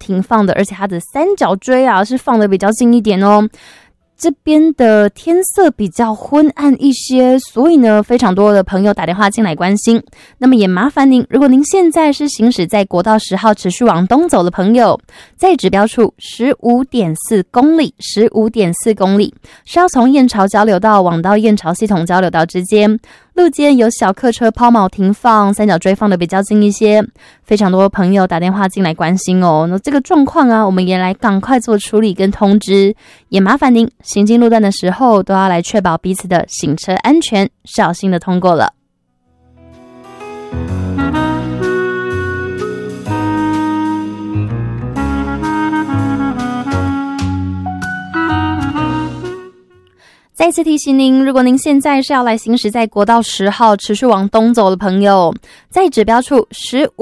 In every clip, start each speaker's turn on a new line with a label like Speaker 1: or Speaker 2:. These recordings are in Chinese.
Speaker 1: 停放的，而且它的三角锥啊是放的比较近一点哦。这边的天色比较昏暗一些，所以呢，非常多的朋友打电话进来关心。那么也麻烦您，如果您现在是行驶在国道10号持续往东走的朋友，在指标处 15.4 公里 15.4 公里是要从燕巢交流道往到燕巢系统交流道之间，路肩有小客车抛锚停放，三角锥放的比较近一些，非常多朋友打电话进来关心哦。那这个状况啊，我们也来赶快做处理跟通知，也麻烦您行经路段的时候都要来确保彼此的行车安全，小心的通过了。再次提醒您，如果您现在是要来行驶在国道10号持续往东走的朋友，在指标处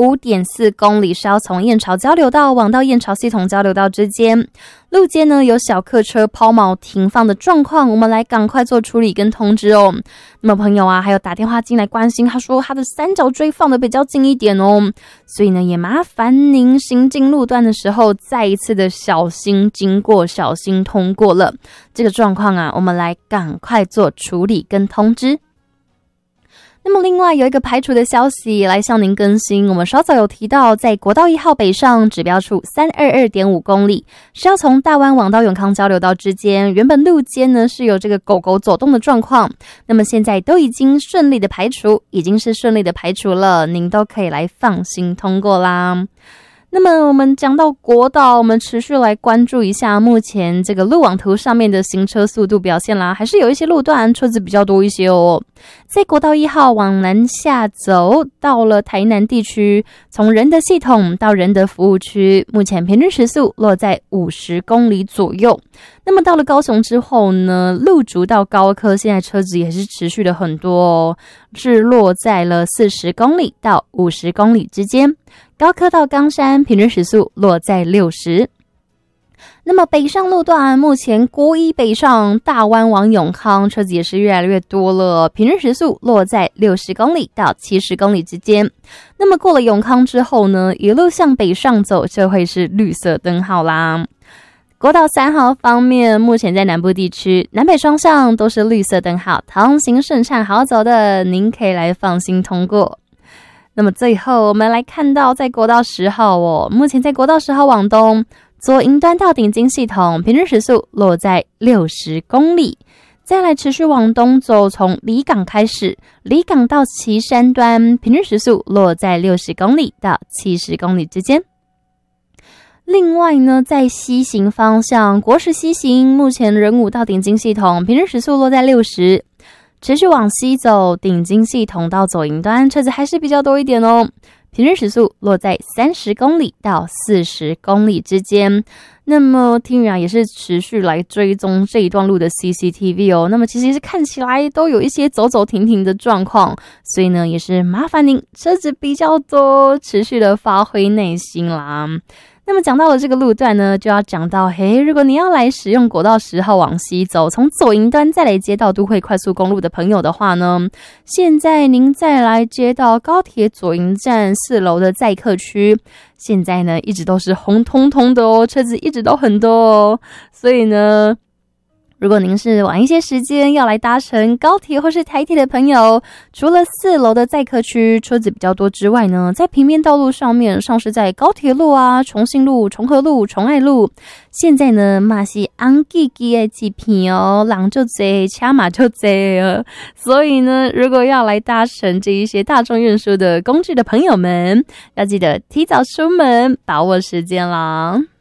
Speaker 1: 15.4 公里是要从燕巢交流道往到燕巢系统交流道之间，路肩呢有小客车抛锚停放的状况，我们来赶快做处理跟通知哦。那么朋友啊，还有打电话进来关心，他说他的三角锥放的比较近一点哦，所以呢也麻烦您行进路段的时候再一次的小心经过，小心通过了。这个状况啊，我们来赶快做处理跟通知。那么另外有一个排除的消息来向您更新，我们稍早有提到，在国道1号北上指标处 322.5 公里是要从大湾往到永康交流道之间，原本路肩呢是有这个狗狗走动的状况，那么现在都已经顺利的排除，已经是顺利的排除了，您都可以来放心通过啦。那么我们讲到国道，我们持续来关注一下目前这个路网图上面的行车速度表现啦，还是有一些路段车子比较多一些哦。在国道1号往南下走，到了台南地区，从仁德系统到仁德服务区，目前平均时速落在50公里左右。那么到了高雄之后呢，路竹到高科现在车子也是持续的很多哦，是落在了40公里到50公里之间。高科到冈山平均时速落在60。那么北上路段，目前国一北上大湾往永康车子也是越来越多了，平均时速落在60公里到70公里之间。那么过了永康之后呢，一路向北上走就会是绿色灯号啦。国道3号方面，目前在南部地区南北双向都是绿色灯号，通行顺畅好走的，您可以来放心通过。那么最后我们来看到在国道10号哦，目前在国道10号往东，左营端到顶金系统平均时速落在60公里，再来持续往东走，从离港开始，离港到旗山端平均时速落在60公里到70公里之间。另外呢，在西行方向，国十西行目前仁武到顶金系统平均时速落在60，持续往西走，顶金系统到左营端车子还是比较多一点哦，平均时速落在30公里到40公里之间。那么听雨啊也是持续来追踪这一段路的 CCTV 哦，那么其实是看起来都有一些走走停停的状况，所以呢也是麻烦您车子比较多，持续的发挥耐心啦。那么讲到了这个路段呢，就要讲到如果你要来使用国道10号往西走，从左营端再来接到都会快速公路的朋友的话呢，现在您再来接到高铁左营站4楼的载客区，现在呢一直都是红彤彤的哦，车子一直都很多哦，所以呢如果您是晚一些时间要来搭乘高铁或是台铁的朋友，除了4楼的载客区车子比较多之外呢，在平面道路上面，像是在高铁路啊、重信路、重和路、重爱路，现在呢嘛是红记记的一片哦，人就多，车嘛就多哦，所以呢，如果要来搭乘这一些大众运输的工具的朋友们，要记得提早出门，把握时间啦。